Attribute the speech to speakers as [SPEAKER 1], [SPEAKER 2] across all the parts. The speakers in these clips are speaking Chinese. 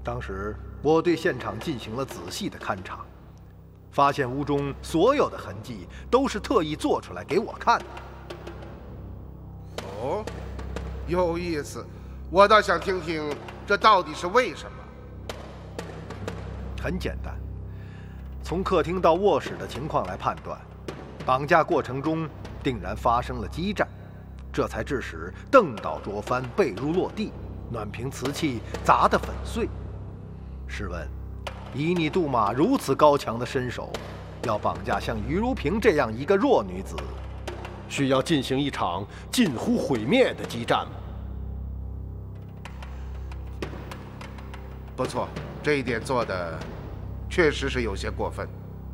[SPEAKER 1] 当时我对现场进行了仔细的勘察，发现屋中所有的痕迹都是特意做出来给我看的。
[SPEAKER 2] 哦，有意思，我倒想听听这到底是为什么。
[SPEAKER 1] 很简单，从客厅到卧室的情况来判断，绑架过程中定然发生了激战，这才致使凳倒桌翻、被褥落地，暖瓶瓷器砸得粉碎。试问，以你杜马如此高强的身手，要绑架像于如萍这样一个弱女子，
[SPEAKER 3] 需要进行一场近乎毁灭的激战吗？
[SPEAKER 2] 不错，这一点做的确实是有些过分。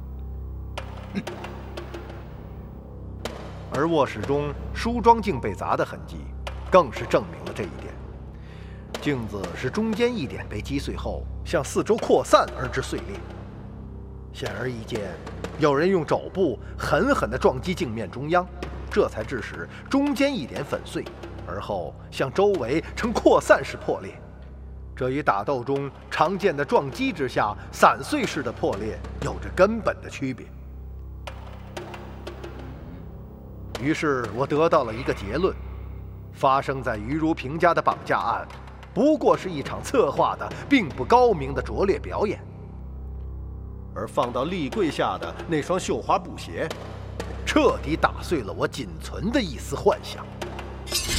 [SPEAKER 1] 而卧室中梳妆镜被砸的痕迹，更是证明了这一点。镜子是中间一点被击碎后，向四周扩散而致碎裂。显而易见，有人用肘部狠狠地撞击镜面中央，这才致使中间一点粉碎，而后向周围呈扩散式破裂。这与打斗中常见的撞击之下散碎式的破裂有着根本的区别。于是我得到了一个结论：发生在于如萍家的绑架案，不过是一场策划的并不高明的拙劣表演。
[SPEAKER 3] 而放到立柜下的那双绣花布鞋，
[SPEAKER 1] 彻底打碎了我仅存的一丝幻想。